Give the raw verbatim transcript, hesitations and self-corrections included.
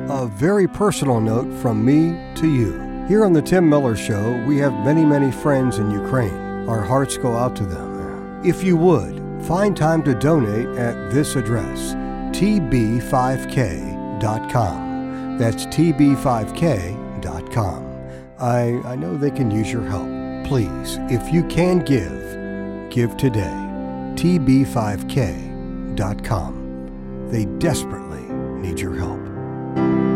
A very personal note from me to you. Here on The Tim Miller Show, we have many, many friends in Ukraine. Our hearts go out to them. If you would, find time to donate at this address, T B five K dot com. That's T B five K dot com. I, I know they can use your help. Please, if you can give, give today. T B five K dot com. They desperately need your help.